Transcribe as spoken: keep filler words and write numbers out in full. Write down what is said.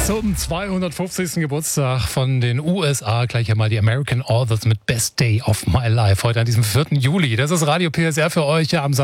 Zum zweihundertfünfzigsten Geburtstag von den U S A gleich einmal die American Authors mit Best Day of My Life heute an diesem vierten Juli. Das ist Radio P S R für euch ja am